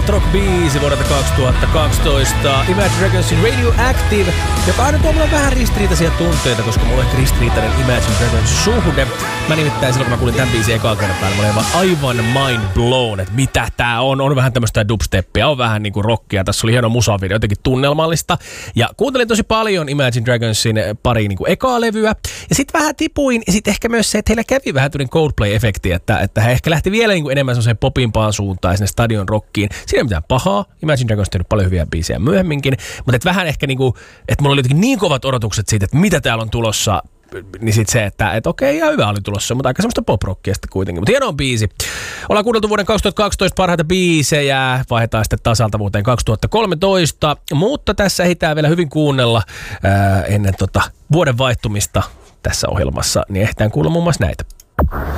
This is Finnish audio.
Hard Rock-biisi vuodelta 2012. Imagine Dragonsin Radioactive, joka aina tuo mulle vähän ristiriitaisia tunteita, koska mulla on ehkä ristiriitainen Imagine Dragons suhde. Mä nimittäin silloin, kun mä kuulin tämän biisin ekaa kerran päällä, mä olin aivan mind blown, että mitä tää on. On vähän tämmöstä dubsteppia, on vähän niinku rockia. Tässä oli hieno musavideo, jotenkin tunnelmallista. Ja kuuntelin tosi paljon Imagine Dragonsin pari niinku ekaa levyä. Ja sit vähän tipuin, ja sit ehkä myös se, että heillä kävi vähän tämmöinen Coldplay-efekti, että he ehkä lähti vielä niinku enemmän semmoiseen popimpaan suuntaan sinne stadion rockiin. Siinä ei mitään pahaa. Imagine Dragons on tehnyt paljon hyviä biisejä myöhemminkin. Mutta et vähän ehkä niinku, että mulla oli jotenkin niin kovat odotukset siitä, että mitä täällä on tulossa. Niin sit se, että okei, ihan hyvä oli tulossa, mutta aika semmoista pop-rockia sitten kuitenkin. Mutta hieno biisi. Ollaan kuunneltu vuoden 2012 parhaita biisejä. Vaihdetaan sitten tasalta vuoteen 2013. Mutta tässä ehditään vielä hyvin kuunnella ennen vuoden vaihtumista tässä ohjelmassa. Niin ehditään kuulla muun muassa näitä.